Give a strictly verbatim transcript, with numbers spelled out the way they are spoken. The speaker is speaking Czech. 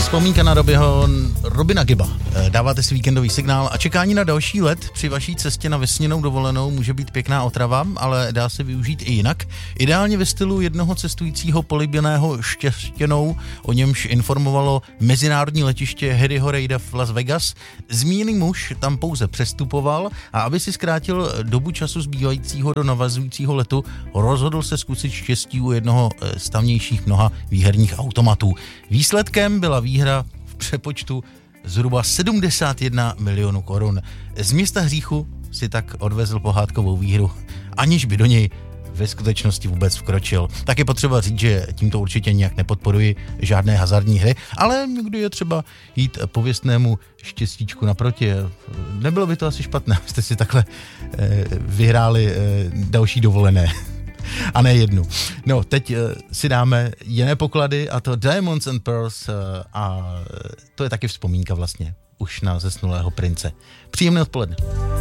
Vzpomínka na Robyho, Robina Gibba. Dáváte si víkendový signál a čekání na další let při vaší cestě na vysněnou dovolenou může být pěkná otrava, ale dá se využít i jinak. Ideálně ve stylu jednoho cestujícího políbeného štěstěnou, o němž informovalo mezinárodní letiště Harryho Reida v Las Vegas. Zmíněný muž tam pouze přestupoval a aby si zkrátil dobu času zbývajícího do navazujícího letu, rozhodl se zkusit štěstí u jednoho z tamnějších mnoha výherních automatů. Výsledkem byla výhra v přepočtu zhruba sedmdesát jedna milionů korun. Z města hříchu si tak odvezl pohádkovou výhru, aniž by do něj ve skutečnosti vůbec vkročil. Tak je potřeba říct, že tímto určitě nějak nepodporuji žádné hazardní hry, ale někdy je třeba jít pověstnému štěstíčku naproti. Nebylo by to asi špatné, jste si takhle eh, vyhráli eh, další dovolené. A ne jednu. No, teď uh, si dáme jiné poklady, a to Diamonds and Pearls, uh, a to je taky vzpomínka vlastně už na zesnulého prince. Příjemné odpoledne.